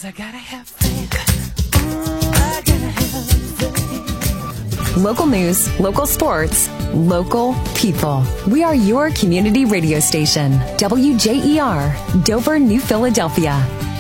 'cause I gotta have faith. I gotta have faith. Local news, local sports, local people. We are your community radio station. WJER, Dover, New Philadelphia.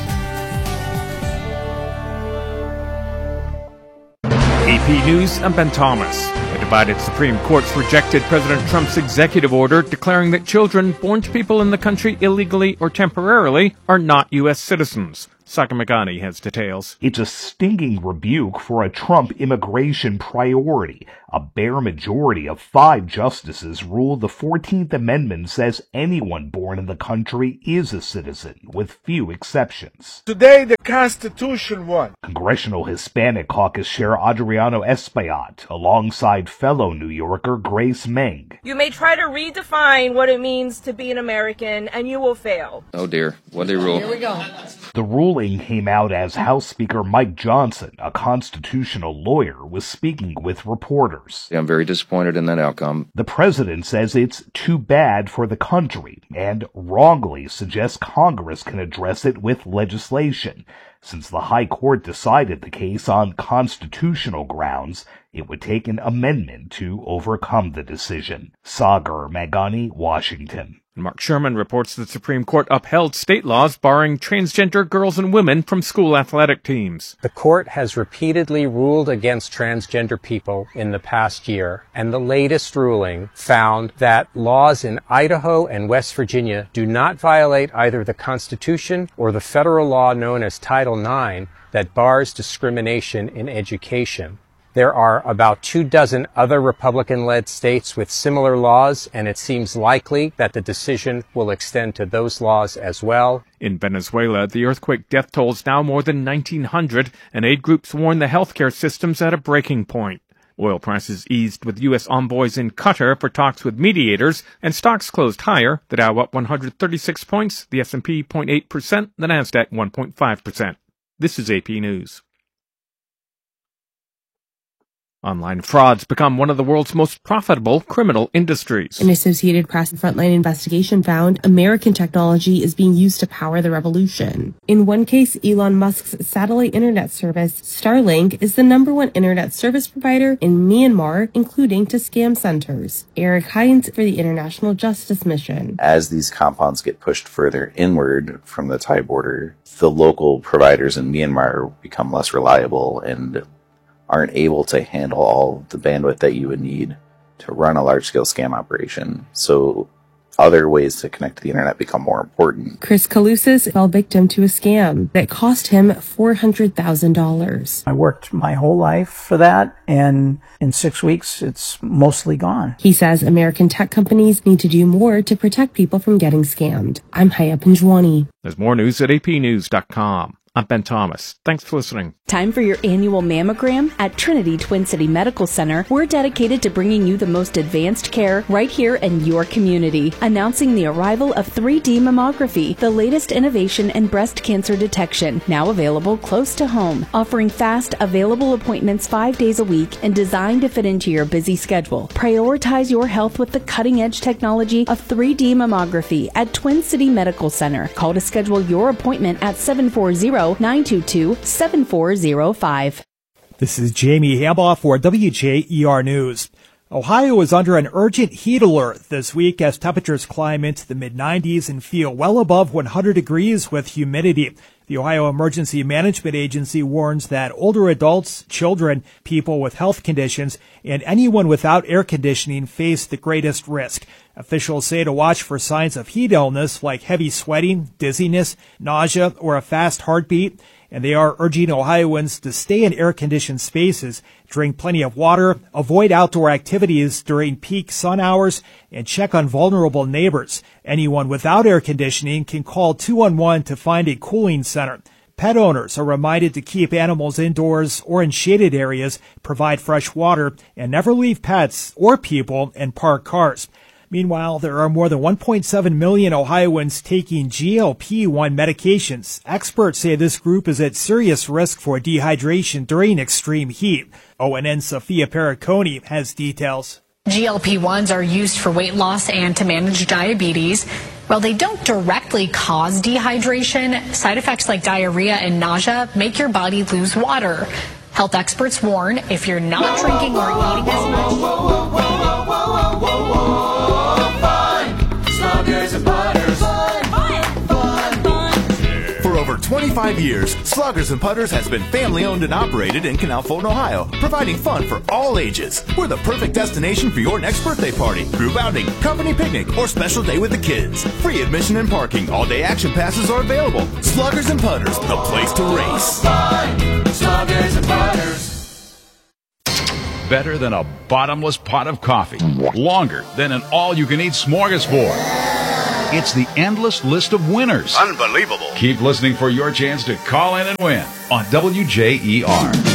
AP News, I'm Ben Thomas. A divided Supreme Court's rejected President Trump's executive order declaring that children born to people in the country illegally or temporarily are not U.S. citizens. Saka Magani has details. It's a stinging rebuke for a Trump immigration priority. A bare majority of 5 justices ruled the 14th Amendment says anyone born in the country is a citizen, with few exceptions. Today, the Constitution won. Congressional Hispanic Caucus Chair Adriano Espaillat, alongside fellow New Yorker Grace Meng. You may try to redefine what it means to be an American, and you will fail. Oh dear, what a rule. Here we go. The ruling came out as House Speaker Mike Johnson, a constitutional lawyer, was speaking with reporters. I'm very disappointed in that outcome. The president says it's too bad for the country and wrongly suggests Congress can address it with legislation. Since the High Court decided the case on constitutional grounds, it would take an amendment to overcome the decision. Sagar Magani, Washington. Mark Sherman reports the Supreme Court upheld state laws barring transgender girls and women from school athletic teams. The court has repeatedly ruled against transgender people in the past year, and the latest ruling found that laws in Idaho and West Virginia do not violate either the Constitution or the federal law known as Title IX that bars discrimination in education. There are about 24 other Republican-led states with similar laws, and it seems likely that the decision will extend to those laws as well. In Venezuela, the earthquake death toll is now more than 1,900, and aid groups warn the healthcare system's at a breaking point. Oil prices eased with U.S. envoys in Qatar for talks with mediators, and stocks closed higher. The Dow up 136 points, the S&P 0.8%, the Nasdaq 1.5%. This is AP News. Online frauds become one of the world's most profitable criminal industries. An Associated Press Frontline investigation found American technology is being used to power the revolution. In one case, Elon Musk's satellite internet service, Starlink, is the #1 internet service provider in Myanmar, including to scam centers. Eric Hines for the International Justice Mission. As these compounds get pushed further inward from the Thai border, the local providers in Myanmar become less reliable and aren't able to handle all the bandwidth that you would need to run a large-scale scam operation. So other ways to connect to the internet become more important. Chris Kalousis fell victim to a scam that cost him $400,000. I worked my whole life for that, and in 6 weeks, it's mostly gone. He says American tech companies need to do more to protect people from getting scammed. I'm Haya Panjwani. There's more news at apnews.com. I'm Ben Thomas. Thanks for listening. Time for your annual mammogram? At Trinity Twin City Medical Center, we're dedicated to bringing you the most advanced care right here in your community. Announcing the arrival of 3D mammography, the latest innovation in breast cancer detection, now available close to home. Offering fast, available appointments 5 days a week and designed to fit into your busy schedule. Prioritize your health with the cutting-edge technology of 3D mammography at Twin City Medical Center. Call to schedule your appointment at 740-922-7405. This is Jamie Hambaugh for WJER News. Ohio is under an urgent heat alert this week as temperatures climb into the mid-90s and feel well above 100 degrees with humidity. The Ohio Emergency Management Agency warns that older adults, children, people with health conditions, and anyone without air conditioning face the greatest risk. Officials say to watch for signs of heat illness like heavy sweating, dizziness, nausea, or a fast heartbeat. And they are urging Ohioans to stay in air-conditioned spaces, drink plenty of water, avoid outdoor activities during peak sun hours, and check on vulnerable neighbors. Anyone without air conditioning can call 211 to find a cooling center. Pet owners are reminded to keep animals indoors or in shaded areas, provide fresh water, and never leave pets or people in parked cars. Meanwhile, there are more than 1.7 million Ohioans taking GLP-1 medications. Experts say this group is at serious risk for dehydration during extreme heat. ONN Sophia Periconi has details. GLP-1s are used for weight loss and to manage diabetes. While they don't directly cause dehydration, side effects like diarrhea and nausea make your body lose water. Health experts warn if you're not drinking or eating as much. Sluggers and Putters. For over 25 years, Sluggers and Putters has been family-owned and operated in Canal Fulton, Ohio, providing fun for all ages. We're the perfect destination for your next birthday party, group outing, company picnic, or special day with the kids. Free admission and parking. All-day action passes are available. Sluggers and Putters, the place to race. Sluggers and Putters. Better than a bottomless pot of coffee. Longer than an all-you-can-eat smorgasbord. It's the endless list of winners. Unbelievable. Keep listening for your chance to call in and win on WJER.